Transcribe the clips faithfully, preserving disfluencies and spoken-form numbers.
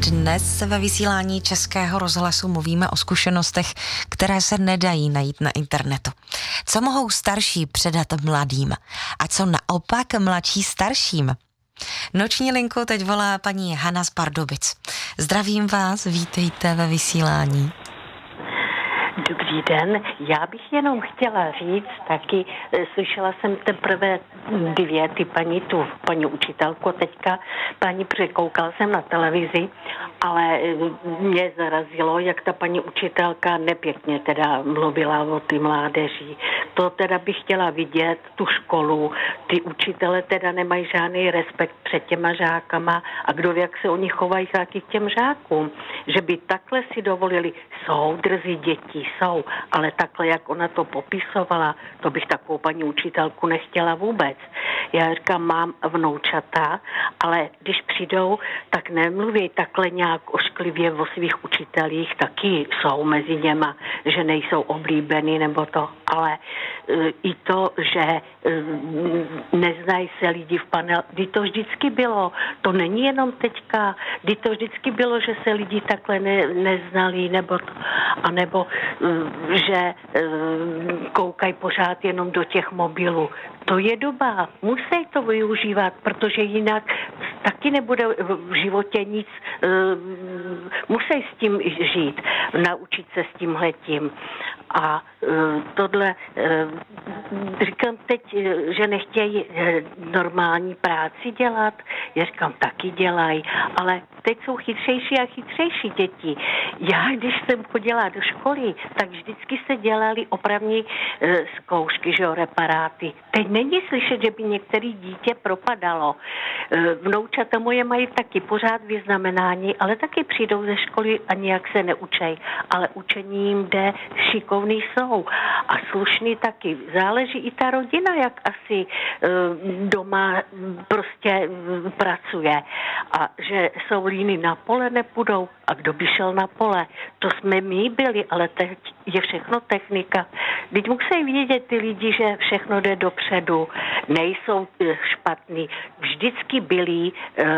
Dnes ve vysílání Českého rozhlasu mluvíme o zkušenostech, které se nedají najít na internetu. Co mohou starší předat mladým a co naopak mladší starším? Noční linku teď volá paní Hana z Pardubic. Zdravím vás, vítejte ve vysílání. Dobrý den, já bych jenom chtěla říct taky, slyšela jsem teprve dvě ty paní, tu paní učitelku teďka, paní překoukala jsem na televizi, ale mě zarazilo, jak ta paní učitelka nepěkně teda mluvila o ty mládeži. To teda bych chtěla vidět, tu školu, ty učitele teda nemají žádný respekt před těma žákama a kdo ví, jak se oni chovají taky k těm žákům, že by takhle si dovolili, jsou drzí děti, jsou, ale takhle, jak ona to popisovala, to bych takovou paní učitelku nechtěla vůbec. Já říkám, mám vnoučata, ale když přijdou, tak nemluví takhle nějak ošklivě o svých učitelích, taky jsou mezi něma, že nejsou oblíbený nebo to, ale uh, i to, že uh, neznají se lidi v panel, kdy to vždycky bylo, to není jenom teďka, kdy to vždycky bylo, že se lidi takhle ne, neznali, nebo to, anebo uh, že uh, koukají pořád jenom do těch mobilů. To je doba, musí to využívat, protože jinak taky nebude v životě nic, uh, musí s tím žít, naučit se s tímhletím. A uh, tohle, uh, říkám teď, že nechtějí uh, normální práci dělat, já říkám, taky dělají, ale teď jsou chytřejší a chytřejší děti. Já, když jsem chodila do školy, tak vždycky se dělali opravní uh, zkoušky, že jo, reparáty. Teď není slyšet, že by některé dítě propadalo. Uh, vnoučata moje mají taky pořád vyznamenání, ale taky přijdou ze školy a nějak se neučej. Ale učení jim jde, šikovný jsou. A slušný taky. Záleží i ta rodina, jak asi uh, doma prostě uh, pracuje. A že jsou líny na pole, nepůjdou. A kdo by šel na pole? To jsme my byli, ale teď je všechno technika. Teď musí vědět ty lidi, že všechno jde dopředu. Nejsou uh, špatný. Vždycky byli uh,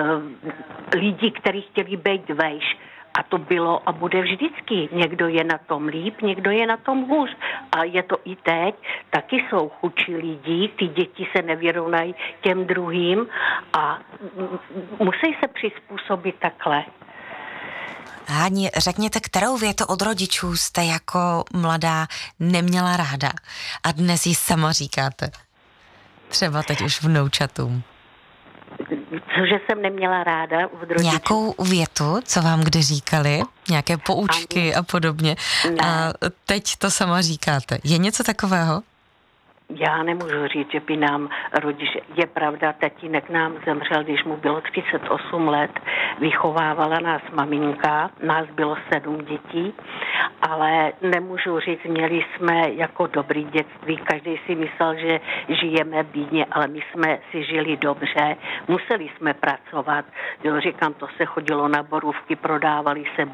lidi, kteří chtěli být vejš. A to bylo a bude vždycky. Někdo je na tom líp, někdo je na tom hůř. A je to i teď. Taky jsou chudší lidi, ty děti se nevyrovnají těm druhým a musí se přizpůsobit takhle. Háni, řekněte, kterou větu od rodičů jste jako mladá neměla ráda a dnes ji sama říkáte? Třeba teď už vnoučatům. Cože jsem neměla ráda od rodičů. Nějakou větu, co vám kdy říkali? Nějaké poučky a podobně. Ne. A teď to sama říkáte. Je něco takového? Já nemůžu říct, že by nám rodiče, je pravda, tatínek nám zemřel, když mu bylo třicet osm let, vychovávala nás maminka, nás bylo sedm dětí, ale nemůžu říct, měli jsme jako dobrý dětství, každý si myslel, že žijeme bídně, ale my jsme si žili dobře, museli jsme pracovat, jo, říkám, to se chodilo na borůvky, prodávali se